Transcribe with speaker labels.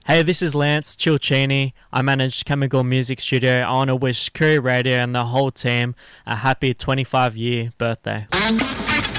Speaker 1: Hey, this is Lance Chilchini. I manage Chemical Music Studio. I want to wish Koori Radio and the whole team a happy 25-year birthday.